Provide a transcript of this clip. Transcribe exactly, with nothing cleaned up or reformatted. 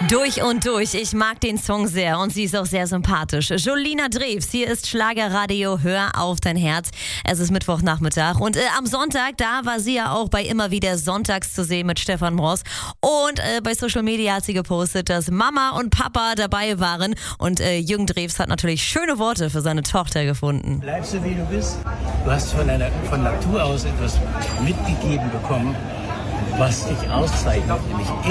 Durch und durch. Ich mag den Song sehr und sie ist auch sehr sympathisch. Jolina Drews, hier ist Schlagerradio, hör auf dein Herz. Es ist Mittwochnachmittag und äh, am Sonntag, da war sie ja auch bei immer wieder Sonntags zu sehen mit Stefan Moss. Und äh, bei Social Media hat sie gepostet, dass Mama und Papa dabei waren. Und äh, Jürgen Drews hat natürlich schöne Worte für seine Tochter gefunden. Bleibst du, wie du bist. Du hast von, einer, von Natur aus etwas mitgegeben bekommen, was dich auszeichnet, nämlich